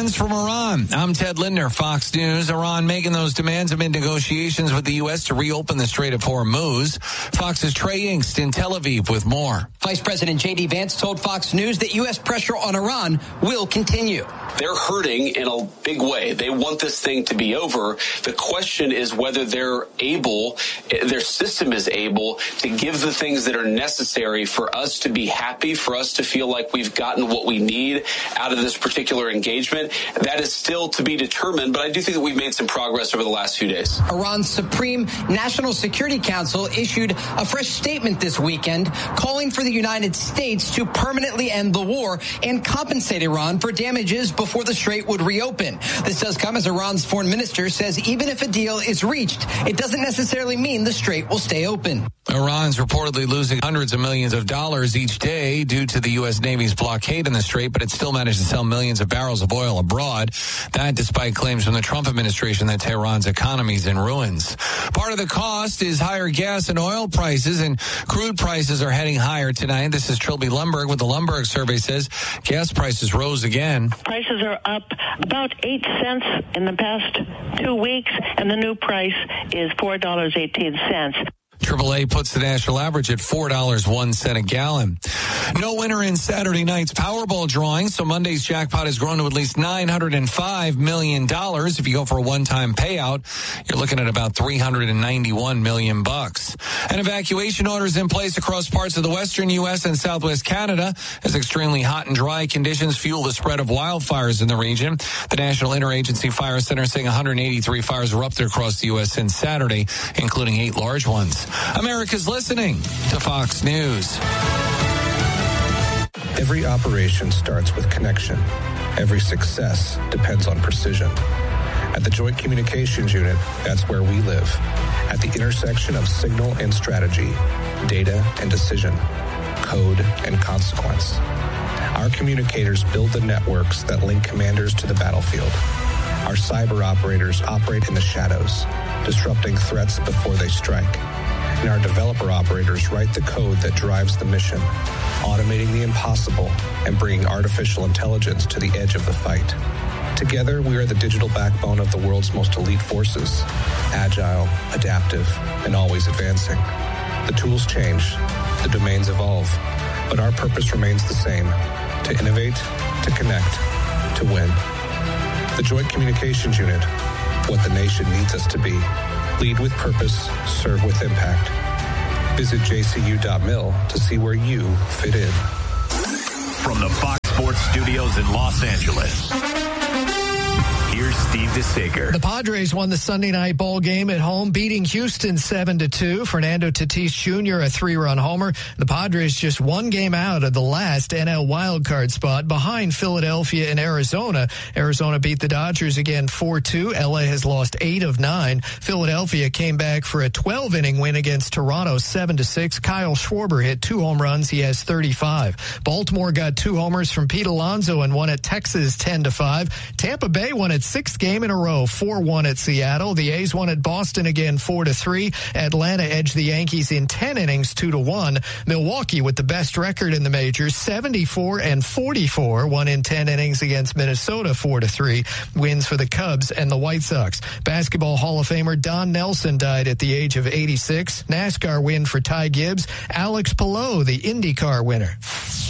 demands from Iran. I'm Ted Lindner, Fox News. Iran making those demands amid negotiations with the U.S. to reopen the Strait of Hormuz. Fox's Trey Inkst in Tel Aviv with more. Vice President J.D. Vance told Fox News that U.S. pressure on Iran will continue. They're hurting in a big way. They want this thing to be over. The question is whether they're able, their system is able to give the things that are necessary for us to be happy, for us to feel like we've gotten what we need out of this particular engagement. That is still to be determined, but I do think that we've made some progress over the last few days. Iran's Supreme National Security Council issued a fresh statement this weekend calling for the United States to permanently end the war and compensate Iran for damages before the strait would reopen. This does come as Iran's foreign minister says even if a deal is reached, it doesn't necessarily mean the strait will stay open. Iran's reportedly losing hundreds of millions of dollars each day due to the U.S. Navy's blockade in the strait, but it still managed to sell millions of barrels of oil abroad. That despite claims from the Trump administration that Tehran's economy is in ruins. Part of the cost is higher gas and oil prices, and crude prices are heading higher tonight. This is Trilby Lundberg with the Lundberg survey says gas prices rose again. Prices are up about 8 cents in the past 2 weeks, and the new price is $4.18. AAA puts the national average at $4.01 a gallon. No winner in Saturday night's Powerball drawing, so Monday's jackpot has grown to at least $905 million. If you go for a one-time payout, you're looking at about $391 million. An evacuation order is in place across parts of the western U.S. and southwest Canada as extremely hot and dry conditions fuel the spread of wildfires in the region. The National Interagency Fire Center saying 183 fires erupted across the U.S. since Saturday, including 8 large ones. America's listening to Fox News. Every operation starts with connection. Every success depends on precision. At the Joint Communications Unit, that's where we live. At the intersection of signal and strategy, data and decision, code and consequence. Our communicators build the networks that link commanders to the battlefield. Our cyber operators operate in the shadows, disrupting threats before they strike. And our developer operators write the code that drives the mission, automating the impossible and bringing artificial intelligence to the edge of the fight. Together, we are the digital backbone of the world's most elite forces, agile, adaptive, and always advancing. The tools change, the domains evolve, but our purpose remains the same: to innovate, to connect, to win. The Joint Communications Unit, what the nation needs us to be. Lead with purpose, serve with impact. Visit jcu.mil to see where you fit in. From the Fox Sports Studios in Los Angeles, here's Steve DeSager. The Padres won the Sunday night ball game at home, beating Houston 7-2. Fernando Tatis Jr., a 3-run homer. The Padres just one game out of the last NL wildcard spot behind Philadelphia and Arizona. Arizona beat the Dodgers again 4-2. LA has lost 8 of 9. Philadelphia came back for a 12-inning win against Toronto 7-6. Kyle Schwarber hit 2 home runs. He has 35. Baltimore got 2 homers from Pete Alonso and won at Texas 10-5. Tampa Bay won its 6th game in a row, 4-1 at Seattle. The A's won at Boston again 4-3. Atlanta edged the Yankees in 10 innings 2-1. Milwaukee with the best record in the majors, 74-44, won in 10 innings against Minnesota 4-3. Wins for the Cubs and the White Sox. Basketball Hall of Famer Don Nelson died at the age of 86. NASCAR win for Ty Gibbs. Alex Palou, the IndyCar winner.